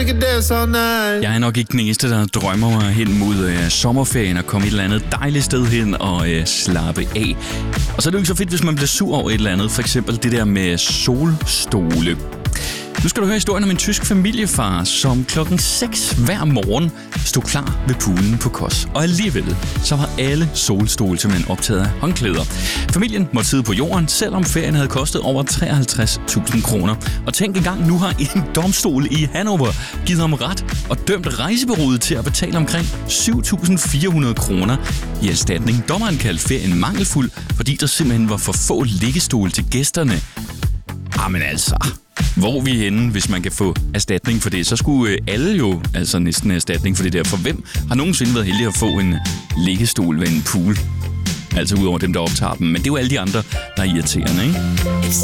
can dance all night. Jeg er nok ikke den eneste, der drømmer mig hen mod sommerferien og komme et eller andet dejligt sted hen og slappe af. Og så er det jo ikke så fedt, hvis man bliver sur over et eller andet. For eksempel det der med solstole. Nu skal du høre historien om en tysk familiefar, som 6:00 hver morgen stod klar ved poolen på Kos. Og alligevel så var alle solstole simpelthen optaget af håndklæder. Familien måtte sidde på jorden, selvom ferien havde kostet over 53.000 kroner. Og tænk engang, nu har en domstol i Hannover givet ham ret og dømt rejsebureauet til at betale omkring 7.400 kroner i erstatning. Dommeren kaldte ferien mangelfuld, fordi der simpelthen var for få liggestole til gæsterne. Jamen altså, hvor er vi henne, hvis man kan få erstatning for det? Så skulle alle jo altså næsten erstatning for det der. For hvem har nogensinde været heldig at få en liggestol ved en pool? Altså udover dem, der optager dem. Men det er jo alle de andre, der er irriterende, ikke?